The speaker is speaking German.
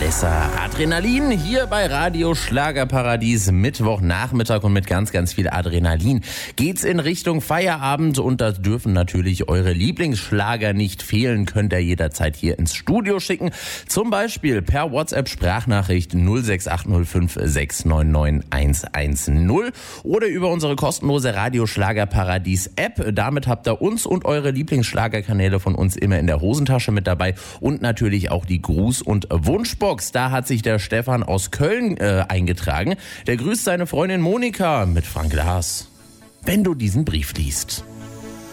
Alessa Adrenalin hier bei Radio Schlagerparadies Mittwochnachmittag und mit ganz, ganz viel Adrenalin geht's in Richtung Feierabend und da dürfen natürlich eure Lieblingsschlager nicht fehlen, könnt ihr jederzeit hier ins Studio schicken, zum Beispiel per WhatsApp-Sprachnachricht 06805 699 110 oder über unsere kostenlose Radio Schlagerparadies App. Damit habt ihr uns und eure Lieblingsschlagerkanäle von uns immer in der Hosentasche mit dabei und natürlich auch die Gruß- und Wunschbox. Da hat sich der Stefan aus Köln eingetragen. Der grüßt seine Freundin Monika mit Frank Lars. Wenn du diesen Brief liest.